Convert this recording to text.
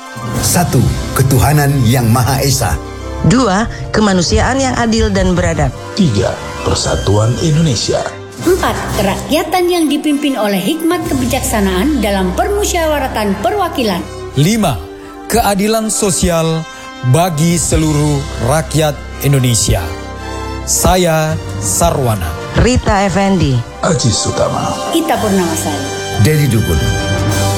1. Ketuhanan yang Maha Esa. 2. Kemanusiaan yang adil dan beradab. 3. Persatuan Indonesia. 4. Kerakyatan yang dipimpin oleh hikmat kebijaksanaan dalam permusyawaratan perwakilan. 5. Keadilan sosial bagi seluruh rakyat Indonesia. Saya Sarwana. Rita Effendi. Aziz Utama. Ita Purnamasari. Dedi Dukun.